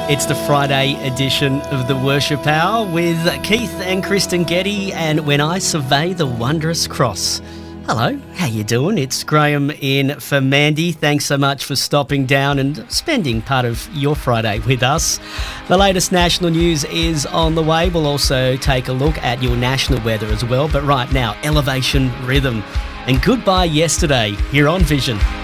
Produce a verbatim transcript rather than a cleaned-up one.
It's the Friday edition of the Worship Hour with Keith and Kristen Getty and When I Survey the Wondrous Cross. Hello, how you doing? It's Graham in for Mandy. Thanks so much for stopping down and spending part of your Friday with us. The latest national news is on the way. We'll also take a look at your national weather as well. But right now, Elevation Rhythm and Goodbye Yesterday here on Vision.